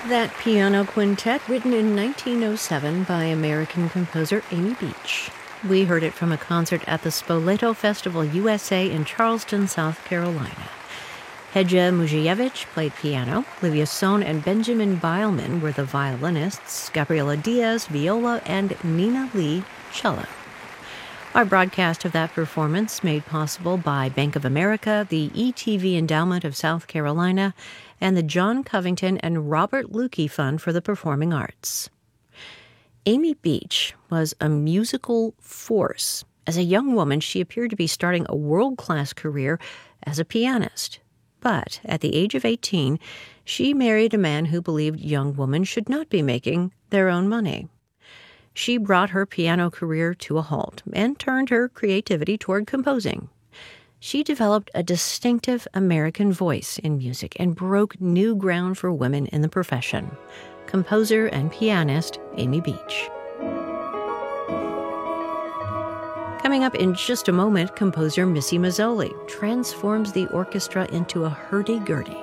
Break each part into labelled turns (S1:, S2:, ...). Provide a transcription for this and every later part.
S1: That piano quintet, written in 1907 by American composer Amy Beach. We heard it from a concert at the Spoleto Festival USA in Charleston, South Carolina. Hedja Mujievich played piano, Livia Sohn and Benjamin Beilman were the violinists, Gabriela Diaz, viola, and Nina Lee, cello. Our broadcast of that performance made possible by Bank of America, the ETV Endowment of South Carolina, and the John Covington and Robert Lukey Fund for the Performing Arts. Amy Beach was a musical force. As a young woman, she appeared to be starting a world-class career as a pianist. But at the age of 18, she married a man who believed young women should not be making their own money. She brought her piano career to a halt and turned her creativity toward composing. She developed a distinctive American voice in music and broke new ground for women in the profession. Composer and pianist Amy Beach. Coming up in just a moment, composer Missy Mazzoli transforms the orchestra into a hurdy-gurdy.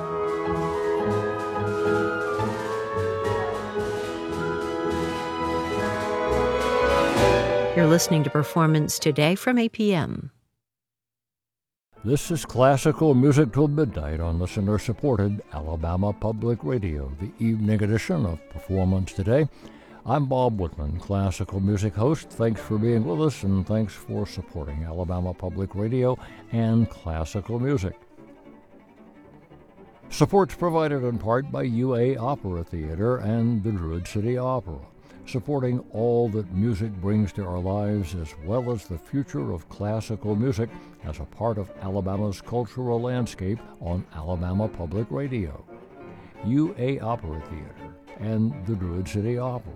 S1: You're listening to Performance Today from APM.
S2: This is Classical Music Till Midnight on listener-supported Alabama Public Radio, the evening edition of Performance Today. I'm Bob Whitman, classical music host. Thanks for being with us, and thanks for supporting Alabama Public Radio and classical music. Support's provided in part by UA Opera Theater and the Druid City Opera, supporting all that music brings to our lives as well as the future of classical music as a part of Alabama's cultural landscape on Alabama Public Radio. UA Opera Theater and the Druid City Opera.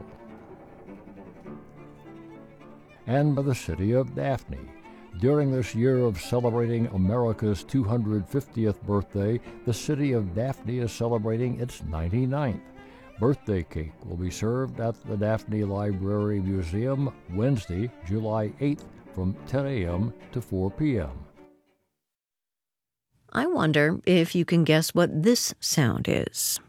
S2: And by the city of Daphne. During this year of celebrating America's 250th birthday, the city of Daphne is celebrating its 99th. Birthday cake will be served at the Daphne Library Museum Wednesday, July 8th from 10 a.m. to 4 p.m.
S1: I wonder if you can guess what this sound is.